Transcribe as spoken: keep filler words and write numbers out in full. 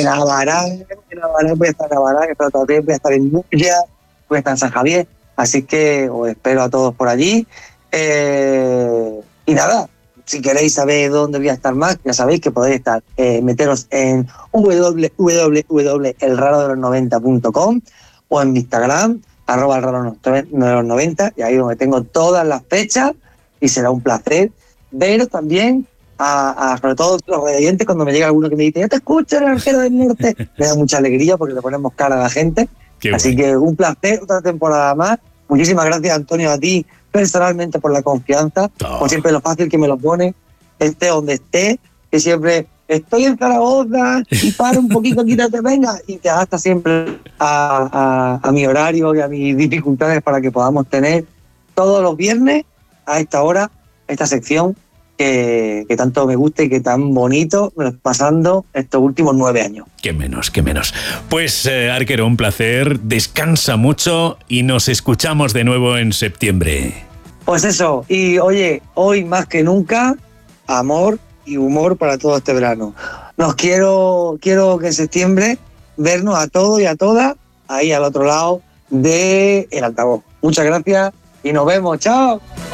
Navará, en Navará voy a estar en Navará, que espero todavía, voy a estar en Murcia, voy a estar en San Javier, así que os espero a todos por allí. Eh, y nada, si queréis saber dónde voy a estar más, ya sabéis que podéis estar, eh, meteros en doble u doble u doble u punto el raro de los noventa punto com o en mi Instagram, arroba el raro de los noventa, y ahí donde tengo todas las fechas, y será un placer veros también, a, a sobre todo los oyentes, cuando me llega alguno que me dice, yo te escucho en el Arquero del Norte, me da mucha alegría porque le ponemos cara a la gente. Qué Así guay. Que un placer, otra temporada más. Muchísimas gracias, Antonio, a ti personalmente por la confianza, oh. por siempre lo fácil que me lo pone, esté donde esté, que siempre estoy en Zaragoza y paro un poquito, quítate, venga, y te adapta siempre a, a, a mi horario y a mis dificultades para que podamos tener todos los viernes a esta hora esta sección que, que tanto me gusta y que tan bonito me lo estoy pasando estos últimos nueve años. Qué menos, qué menos. Pues, eh, Arquero, un placer, descansa mucho y nos escuchamos de nuevo en septiembre. Pues eso, y oye, hoy más que nunca, amor y humor para todo este verano. Nos quiero, quiero que en septiembre vernos a todos y a todas ahí al otro lado del altavoz. Muchas gracias y nos vemos, chao.